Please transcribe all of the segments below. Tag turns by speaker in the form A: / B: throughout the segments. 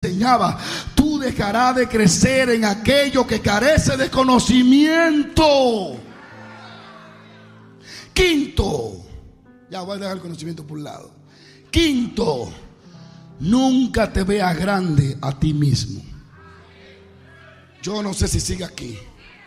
A: enseñaba, tú dejarás de crecer en aquello que carece de conocimiento. Quinto, ya voy a dejar el conocimiento por un lado. Quinto, nunca te veas grande a ti mismo. Yo no sé si sigue aquí.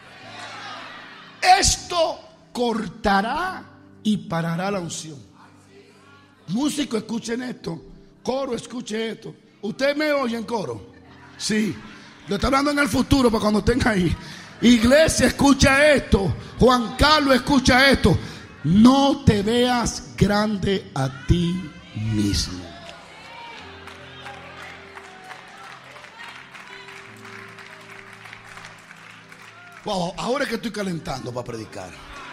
A: Esto cortará y parará la unción. Músico, escuchen esto. Coro, escuche esto. ¿Usted me oye en coro? Sí. Lo estoy hablando en el futuro para cuando estén ahí. Iglesia, escucha esto. Juan Carlos, escucha esto. No te veas grande a ti mismo. Wow, ahora es que estoy calentando para predicar.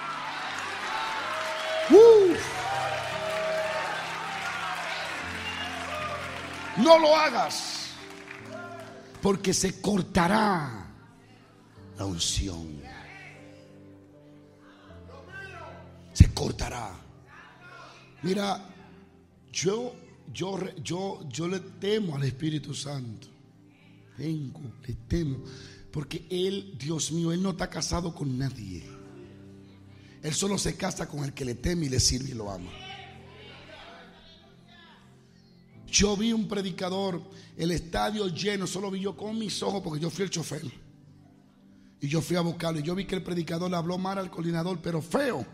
A: No lo hagas, porque se cortará la unción. Se cortará. Mira, yo le temo al Espíritu Santo. Le temo. Porque Él, Dios mío, Él no está casado con nadie. Él solo se casa con el que le teme y le sirve y lo ama. Yo vi un predicador, el estadio lleno, solo vi yo con mis ojos porque yo fui el chofer. Y yo fui a buscarlo y yo vi que el predicador le habló mal al coordinador, pero feo.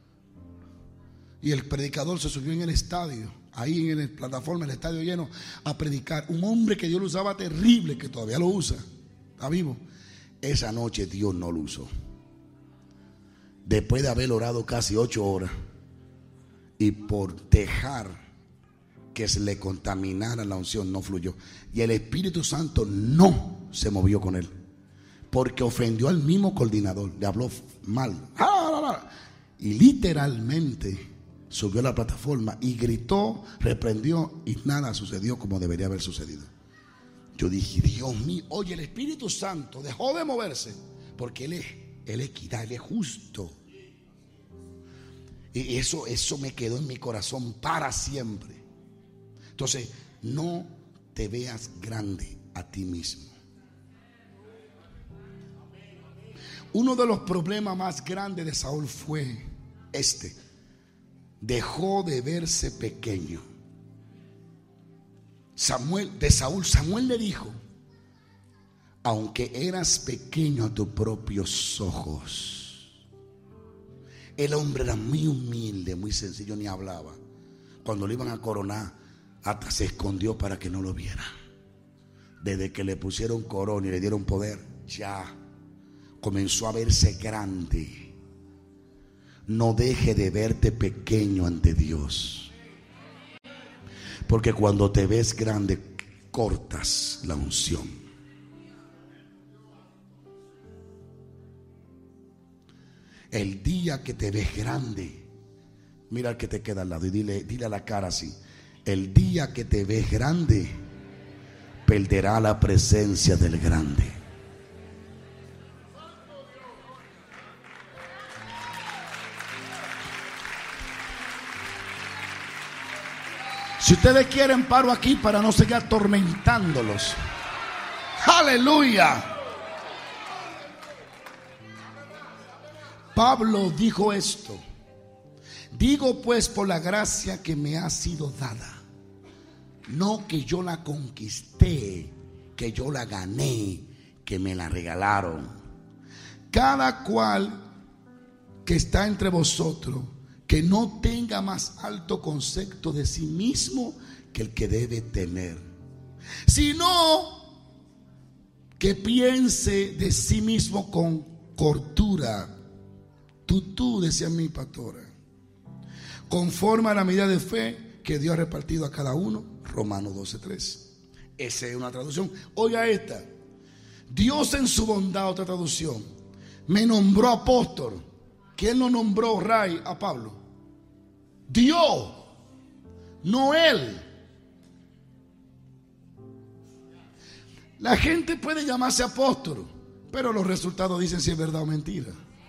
A: Y el predicador se subió en el estadio, ahí en la plataforma, el estadio lleno, a predicar. Un hombre que Dios lo usaba terrible, que todavía lo usa, está vivo. Esa noche Dios no lo usó. Después de haber orado casi 8 horas y por dejar que se le contaminara la unción, no fluyó. Y el Espíritu Santo no se movió con él, porque ofendió al mismo coordinador, le habló mal. Y literalmente subió a la plataforma y gritó, reprendió, y nada sucedió como debería haber sucedido. Yo dije, Dios mío, oye, el Espíritu Santo dejó de moverse porque Él es equidad, Él es justo. Y eso me quedó en mi corazón para siempre. Entonces, no te veas grande a ti mismo. Uno de los problemas más grandes de Saúl fue dejó de verse pequeño. Samuel le dijo: aunque eras pequeño a tus propios ojos. El hombre era muy humilde, muy sencillo, ni hablaba. Cuando lo iban a coronar, hasta se escondió para que no lo vieran. Desde que le pusieron corona y le dieron poder, ya comenzó a verse grande. No deje de verte pequeño ante Dios. Porque cuando te ves grande, cortas la unción. El día que te ves grande, mira al que te queda al lado y dile a la cara así: el día que te ves grande, perderá la presencia del grande. Si ustedes quieren, paro aquí para no seguir atormentándolos. Aleluya. Pablo dijo esto: digo pues por la gracia que me ha sido dada, no que yo la conquisté, que yo la gané, que me la regalaron. Cada cual que está entre vosotros, que no tenga más alto concepto de sí mismo que el que debe tener, sino que piense de sí mismo con cordura. Tú, decía mi pastora, conforme a la medida de fe que Dios ha repartido a cada uno. Romanos 12:3. Esa es una traducción. Oiga esta: Dios en su bondad, otra traducción, me nombró apóstol. ¿Quién lo nombró, Ray, a Pablo? Dios, no él. La gente puede llamarse apóstol, pero los resultados dicen si es verdad o mentira.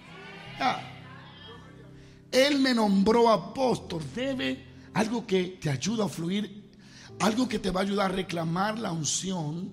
A: Él me nombró apóstol. Debe algo que te ayuda a fluir, algo que te va a ayudar a reclamar la unción,